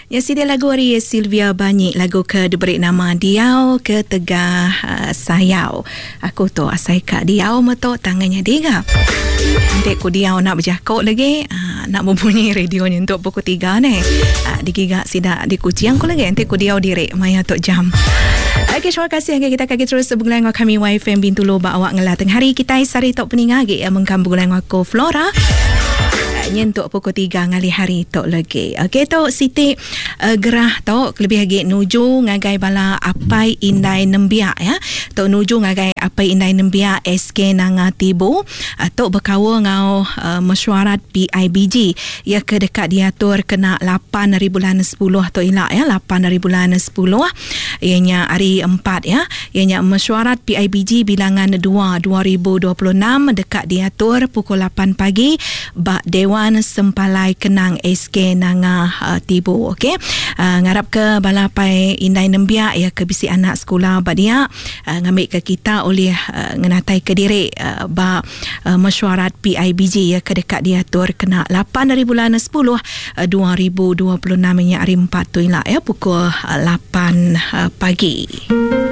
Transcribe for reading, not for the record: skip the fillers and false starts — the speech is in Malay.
Yang sedia lagu hari Sylvia Banyi, lagu ke diberi nama Diau ke Tegah Sayau. Aku tu asai kat Diau metok tangannya dia. Nanti ku Diau nak berjakut lagi, nak membunyi radionya untuk pukul 3 ni. Digigak sidak di kuciang ku lagi. Nanti ku Diau direk maya tok jam. Okay, terima kasih. Kita akan terus bergulang dengan kami YFM Bintulu Bawak Ngelah Tengah hari kita sari tok peningagi yang mengkam bergulang dengan ko Flora. Nyentuk pukul 3 ngali hari tok lagi. Okey tok Siti gerah tok lebih lagi nuju ngagai bala apai indai nembiak ya. Tok nuju ngagai apai indai nembiak SK nanga tibu tok berkawa ngau mesyuarat PIBG ya ke dekat diatur kena 8 hari bulan 10 tok ilak ya 8 hari bulan 10 ianya hari 4 ya. Ianya mesyuarat PIBG bilangan 2 2026 dekat diatur pukul 8 pagi bak Dewan Sempalai Kenang SK Nanga Tibu. Okey, ngarap ke balapai indai nembiak ya ke bisi anak sekolah badia ngambil ke kita oleh ngenatai ke diri ba mesyuarat PIBG ya ke dekat diatur kena 8 dari bulan 10 2026 nya hari 4 tu ya pukul 8 pagi.